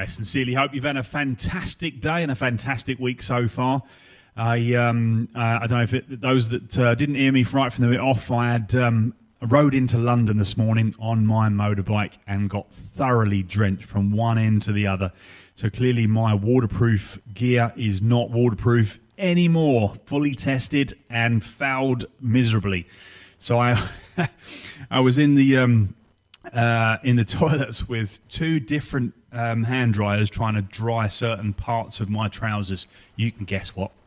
I sincerely hope you've had a fantastic day and a fantastic week so far. I don't know if those that didn't hear me right from the bit off, I rode into London this morning on my motorbike and got thoroughly drenched from one end to the other. So clearly my waterproof gear is not waterproof anymore. Fully tested and fouled miserably. So I was in the toilets with two different hand dryers trying to dry certain parts of my trousers. You can guess what.